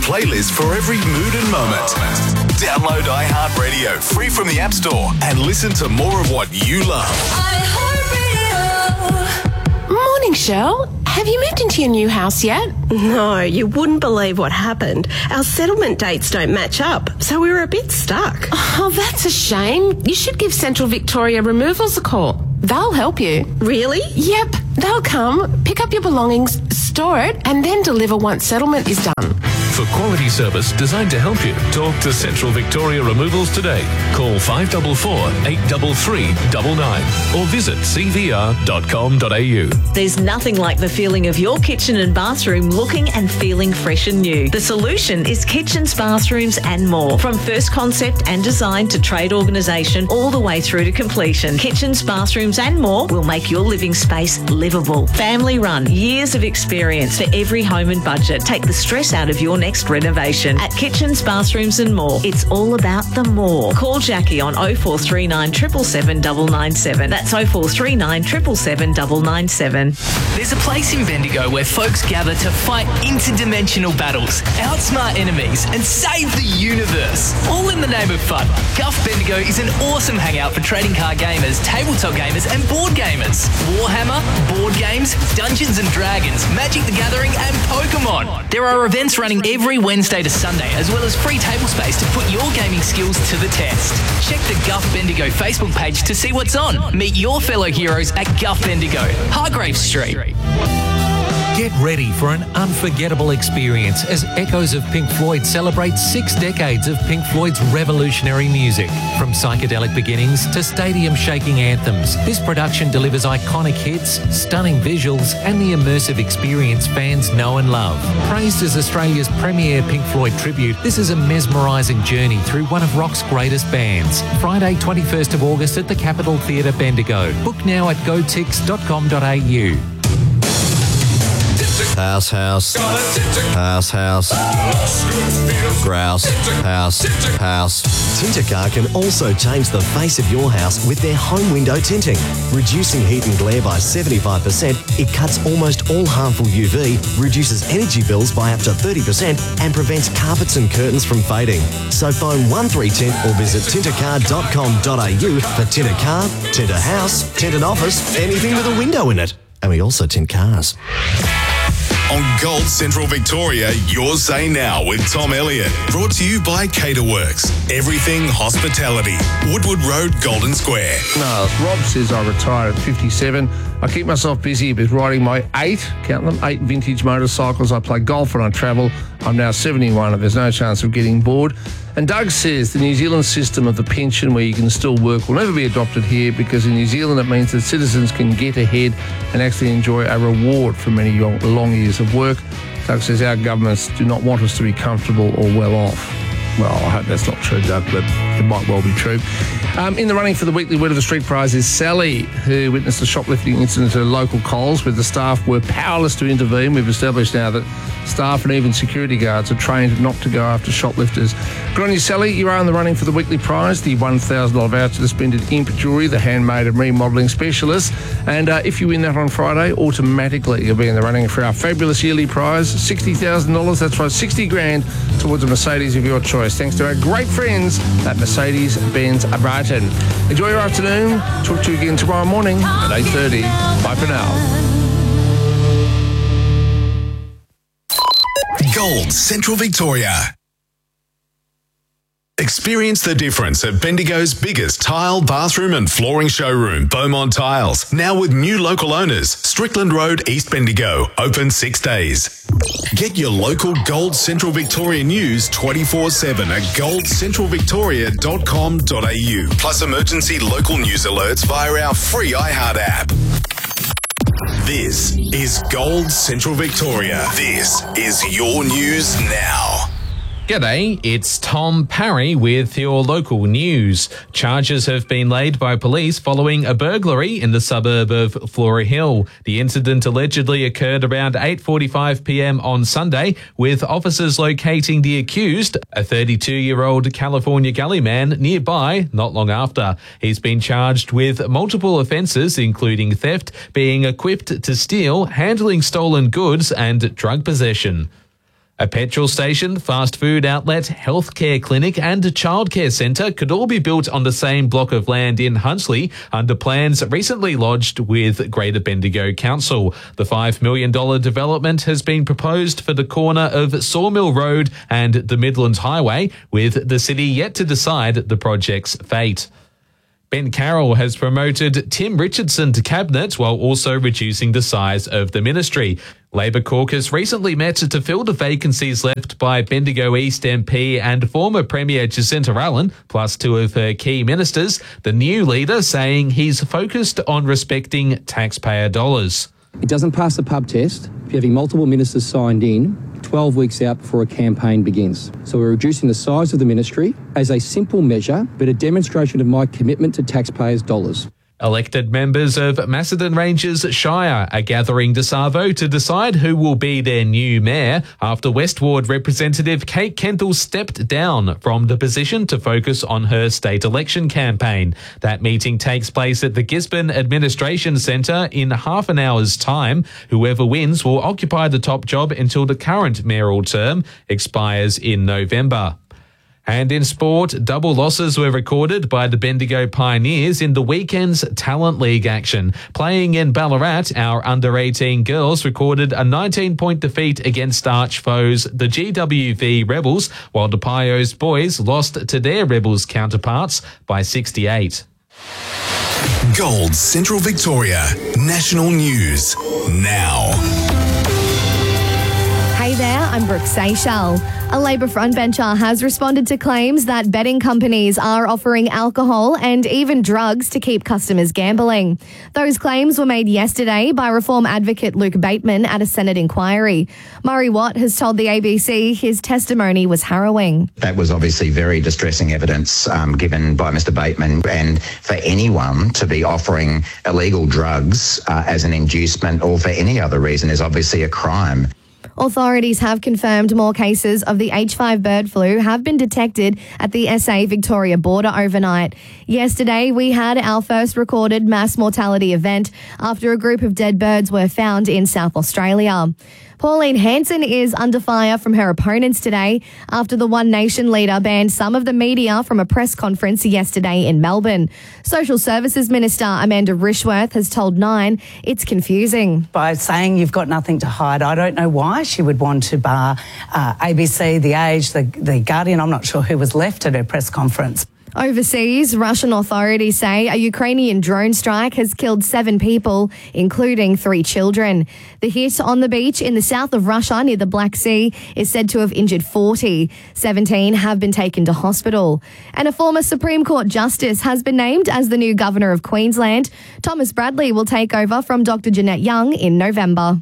playlist for every mood and moment. Download iHeartRadio free from the App Store and listen to more of what you love. Morning, Shell. Have you moved into your new house yet? No, you wouldn't believe what happened. Our settlement dates don't match up, so we were a bit stuck. Oh, that's a shame. You should give Central Victoria Removals a call. They'll help you. Really? Yep. They'll come, pick up your belongings, store it, and then deliver once settlement is done. For quality service designed to help you, talk to Central Victoria Removals today. Call 544 833 99 or visit cvr.com.au. There's nothing like the feeling of your kitchen and bathroom looking and feeling fresh and new. The solution is Kitchens, Bathrooms and More. From first concept and design to trade organisation all the way through to completion, Kitchens, Bathrooms and More will make your living space livable. Family run, years of experience for every home and budget. Take the stress out of your next renovation. At Kitchens, Bathrooms and More, it's all about the more. Call Jackie on 0439 777 997. That's 0439 777 997. There's a place in Bendigo where folks gather to fight interdimensional battles, outsmart enemies, and save the universe. All in the name of fun. Guff Bendigo is an awesome hangout for trading card gamers, tabletop gamers, and board gamers. Warhammer, board games, Dungeons and Dragons, Magic the Gathering, and Pokemon. There are events running every Wednesday to Sunday, as well as free table space to put your gaming skills to the test. Check the Guff Bendigo Facebook page to see what's on. Meet your fellow heroes at Guff Bendigo, Hargrave Street. Get ready for an unforgettable experience as Echoes of Pink Floyd celebrates 6 decades of Pink Floyd's revolutionary music. From psychedelic beginnings to stadium-shaking anthems, this production delivers iconic hits, stunning visuals, and the immersive experience fans know and love. Praised as Australia's premier Pink Floyd tribute, this is a mesmerising journey through one of rock's greatest bands. Friday, 21st of August at the Capitol Theatre, Bendigo. Book now at gotix.com.au. House, house, house, house, grouse, house. Tintercar can also change the face of your house with their home window tinting. Reducing heat and glare by 75%, it cuts almost all harmful UV, reduces energy bills by up to 30%, and prevents carpets and curtains from fading. So phone 1310 or visit tintercar.com.au for tint a car, tint a house, tint an office, anything with a window in it. And we also tint cars. On Gold Central Victoria, your say now with Tom Elliott. Brought to you by Caterworks. Everything hospitality. Woodward Road, Golden Square. No, Rob says I retired at 57. I keep myself busy with riding my 8 vintage motorcycles. I play golf and I travel. I'm now 71 and there's no chance of getting bored. And Doug says the New Zealand system of the pension where you can still work will never be adopted here because in New Zealand it means that citizens can get ahead and actually enjoy a reward for many long years of work. Doug says our governments do not want us to be comfortable or well off. Well, I hope that's not true, Doug, but it might well be true. In the running for the weekly Word of the Street prize is Sally, who witnessed a shoplifting incident at a local Coles where the staff were powerless to intervene. We've established now that staff and even security guards are trained not to go after shoplifters. Good on you, Sally. You are in the running for the weekly prize, the $1,000 voucher to spend at Imp Jewellery, the handmade and remodelling specialist. And if you win that on Friday, automatically you'll be in the running for our fabulous yearly prize, $60,000. That's right, 60 grand towards a Mercedes of your choice. Thanks to our great friends at Mercedes-Benz Brighton. Enjoy your afternoon. Talk to you again tomorrow morning at 8:30. Bye for now. Gold Central Victoria. Experience the difference at Bendigo's biggest tile, bathroom and flooring showroom, Beaumont Tiles. Now with new local owners, Strickland Road, East Bendigo. Open 6 days. Get your local Gold Central Victoria news 24/7 at goldcentralvictoria.com.au. Plus emergency local news alerts via our free iHeart app. This is Gold Central Victoria. This is your news now. G'day, it's Tom Parry with your local news. Charges have been laid by police following a burglary in the suburb of Flora Hill. The incident allegedly occurred around 8:45 p.m. on Sunday, with officers locating the accused, a 32-year-old California gully man, nearby not long after. He's been charged with multiple offences, including theft, being equipped to steal, handling stolen goods and drug possession. A petrol station, fast food outlet, healthcare clinic and a childcare centre could all be built on the same block of land in Huntly under plans recently lodged with Greater Bendigo Council. The $5 million development has been proposed for the corner of Sawmill Road and the Midlands Highway, with the city yet to decide the project's fate. Ben Carroll has promoted Tim Richardson to cabinet while also reducing the size of the ministry. Labor caucus recently met to fill the vacancies left by Bendigo East MP and former Premier Jacinta Allen, plus two of her key ministers, the new leader saying he's focused on respecting taxpayer dollars. It doesn't pass the pub test if you're having multiple ministers signed in 12 weeks out before a campaign begins. So we're reducing the size of the ministry as a simple measure, but a demonstration of my commitment to taxpayers' dollars. Elected members of Macedon Ranges Shire are gathering to Savo to decide who will be their new mayor after West Ward representative Kate Kendall stepped down from the position to focus on her state election campaign. That meeting takes place at the Gisborne Administration Centre in half an hour's time. Whoever wins will occupy the top job until the current mayoral term expires in November. And in sport, double losses were recorded by the Bendigo Pioneers in the weekend's Talent League action. Playing in Ballarat, our under-18 girls recorded a 19-point defeat against arch foes, the GWV Rebels, while the Pios boys lost to their Rebels counterparts by 68. Gold Central Victoria National News now. Hey there, I'm Brooke Seychelles. A Labor frontbencher has responded to claims that betting companies are offering alcohol and even drugs to keep customers gambling. Those claims were made yesterday by Reform advocate Luke Bateman at a Senate inquiry. Murray Watt has told the ABC his testimony was harrowing. That was obviously very distressing evidence given by Mr Bateman, and for anyone to be offering illegal drugs as an inducement or for any other reason is obviously a crime. Authorities have confirmed more cases of the H5 bird flu have been detected at the SA-Victoria border overnight. Yesterday, we had our first recorded mass mortality event after a group of dead birds were found in South Australia. Pauline Hanson is under fire from her opponents today after the One Nation leader banned some of the media from a press conference yesterday in Melbourne. Social Services Minister Amanda Rishworth has told Nine it's confusing. By saying you've got nothing to hide, I don't know why she would want to bar ABC, The Age, The Guardian. I'm not sure who was left at her press conference. Overseas, Russian authorities say a Ukrainian drone strike has killed 7 people, including 3 children. The hit on the beach in the south of Russia near the Black Sea is said to have injured 40. 17 have been taken to hospital. And a former Supreme Court justice has been named as the new Governor of Queensland. Thomas Bradley will take over from Dr. Jeanette Young in November.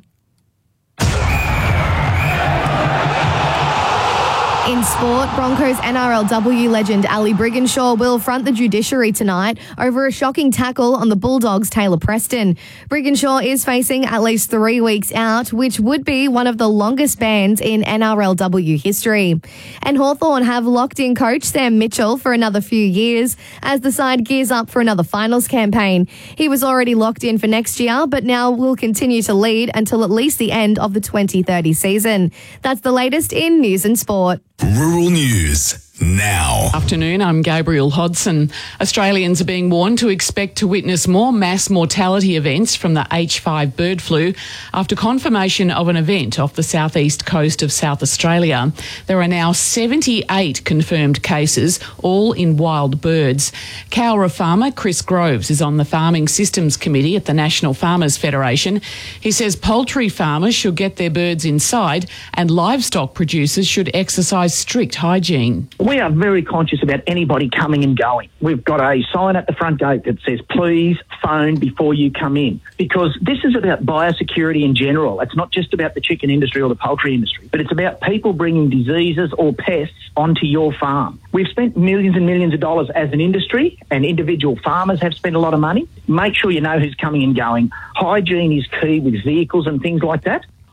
In sport, Broncos NRLW legend Ali Brigginshaw will front the judiciary tonight over a shocking tackle on the Bulldogs' Taylor Preston. Brigginshaw is facing at least 3 weeks out, which would be one of the longest bans in NRLW history. And Hawthorn have locked in coach Sam Mitchell for another few years as the side gears up for another finals campaign. He was already locked in for next year, but now will continue to lead until at least the end of the 2030 season. That's the latest in news and sport. Rural News now. Afternoon, I'm Gabriel Hodson. Australians are being warned to expect to witness more mass mortality events from the H5 bird flu after confirmation of an event off the southeast coast of South Australia. There are now 78 confirmed cases, all in wild birds. Cowra farmer Chris Groves is on the Farming Systems Committee at the National Farmers Federation. He says poultry farmers should get their birds inside and livestock producers should exercise strict hygiene. We are very conscious about anybody coming and going. We've got a sign at the front gate that says, please phone before you come in, because this is about biosecurity in general. It's not just about the chicken industry or the poultry industry, but it's about people bringing diseases or pests onto your farm. We've spent millions and millions of dollars as an industry, and individual farmers have spent a lot of money. Make sure you know who's coming and going. Hygiene is key with vehicles and things like that.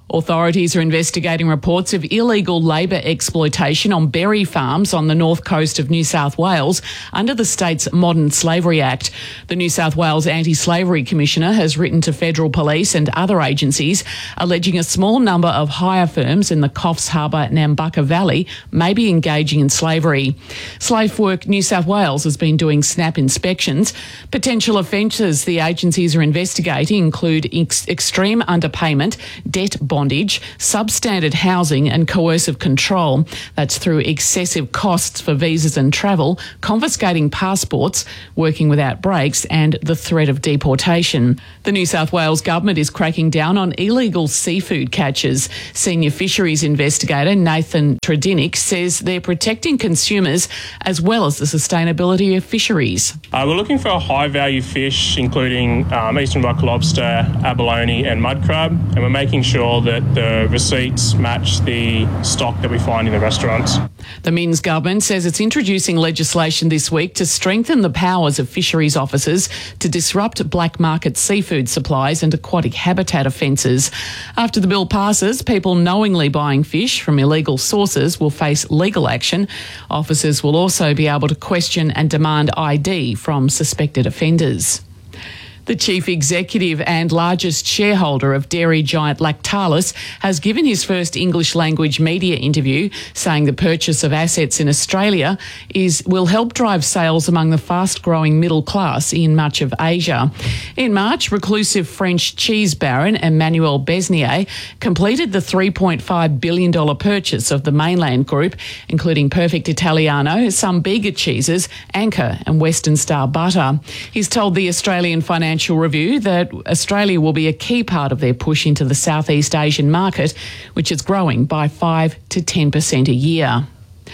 Authorities are investigating reports of illegal labour exploitation on berry farms on the north coast of New South Wales under the state's Modern Slavery Act. The New South Wales Anti-Slavery Commissioner has written to federal police and other agencies alleging a small number of hire firms in the Coffs Harbour Nambucca Valley may be engaging in slavery. Slave Work New South Wales has been doing snap inspections. Potential offences the agencies are investigating include extreme underpayment, debt bondage, substandard housing and coercive control. That's through excessive costs for visas and travel, confiscating passports, working without breaks and the threat of deportation. The New South Wales government is cracking down on illegal seafood catches. Senior fisheries investigator Nathan Tredinnick says they're protecting consumers as well as the sustainability of fisheries. We're looking for high-value fish, including eastern rock lobster, abalone and mud crab, and we're making sure that the receipts match the stock that we find in the restaurants. The Minns government says it's introducing legislation this week to strengthen the powers of fisheries officers to disrupt black market seafood supplies and aquatic habitat offences. After the bill passes, people knowingly buying fish from illegal sources will face legal action. Officers will also be able to question and demand ID from suspected offenders. The chief executive and largest shareholder of dairy giant Lactalis has given his first English language media interview, saying the purchase of assets in Australia will help drive sales among the fast-growing middle class in much of Asia. In March, reclusive French cheese baron Emmanuel Besnier completed the $3.5 billion purchase of the mainland group, including Perfect Italiano, some bigger cheeses, Anchor and Western Star butter. He's told the Australian Financial Review that Australia will be a key part of their push into the Southeast Asian market, which is growing by 5 to 10% a year.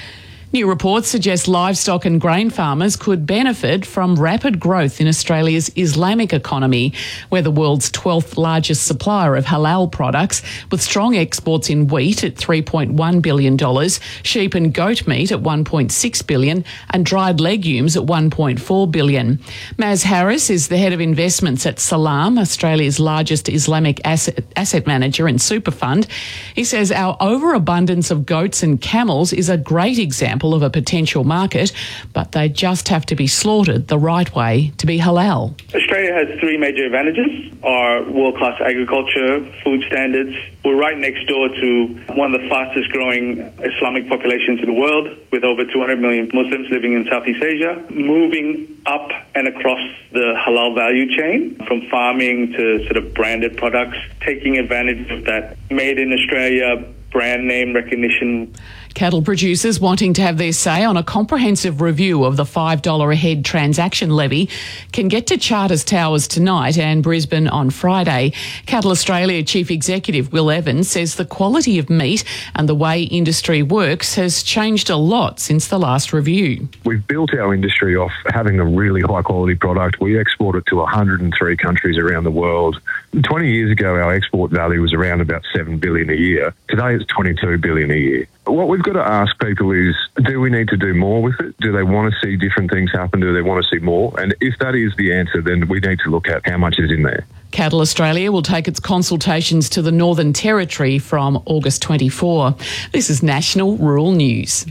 New reports suggest livestock and grain farmers could benefit from rapid growth in Australia's Islamic economy. We're the world's 12th largest supplier of halal products, with strong exports in wheat at $3.1 billion, sheep and goat meat at $1.6 billion, and dried legumes at $1.4 billion. Maz Harris is the head of investments at Salam, Australia's largest Islamic asset manager and super fund. He says our overabundance of goats and camels is a great example of a potential market, but they just have to be slaughtered the right way to be halal. Australia has three major advantages: our world-class agriculture, food standards. We're right next door to one of the fastest growing Islamic populations in the world, with over 200 million Muslims living in Southeast Asia, moving up and across the halal value chain, from farming to sort of branded products, taking advantage of that made in Australia brand name recognition. Cattle producers wanting to have their say on a comprehensive review of the $5 a head transaction levy can get to Charters Towers tonight and Brisbane on Friday. Cattle Australia Chief Executive Will Evans says the quality of meat and the way industry works has changed a lot since the last review. We've built our industry off having a really high quality product. We export it to 103 countries around the world. 20 years ago, our export value was around about $7 billion a year. Today, it's $22 billion a year. What we've got to ask people is, do we need to do more with it? Do they want to see different things happen? Do they want to see more? And if that is the answer, then we need to look at how much is in there. Cattle Australia will take its consultations to the Northern Territory from August 24. This is National Rural News.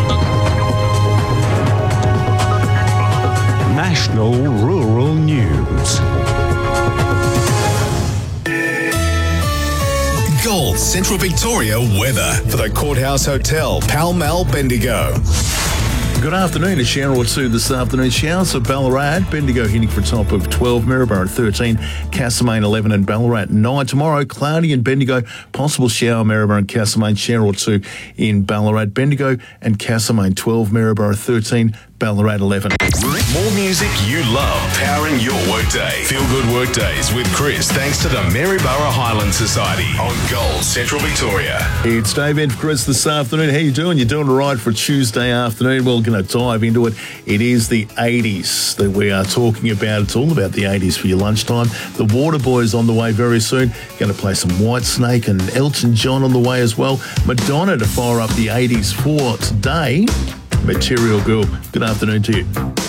National Rural News. Gold Central Victoria weather for the Courthouse Hotel, Pall Mall, Bendigo. Good afternoon. It's shower or two this afternoon. Showers for Ballarat, Bendigo hitting for a top of 12, Maryborough at 13, Castlemaine 11 and Ballarat 9. Tomorrow, cloudy in Bendigo, possible shower, Maryborough and Castlemaine, shower or two in Ballarat, Bendigo and Castlemaine 12, Maryborough 13, Ballarat 11. More music you love, powering your workday. Feel good workdays with Chris, thanks to the Maryborough Highland Society on Gold Central Victoria. It's Dave in for Chris this afternoon. How you doing? You're doing all right for Tuesday afternoon. We're going to dive into it. It is the 80s that we are talking about. It's all about the 80s for your lunchtime. The Waterboys on the way very soon. Going to play some Whitesnake and Elton John on the way as well. Madonna to fire up the 80s for today. Material Girl. Good afternoon to you.